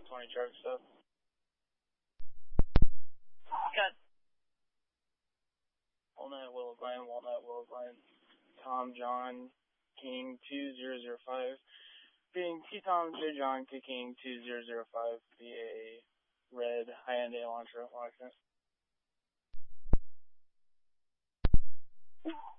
20 truck stuff. Good. Walnut, Willow, Tom, John, King 2005. Being T Tom, J John, K King 2005. BA Red, high-end A launcher,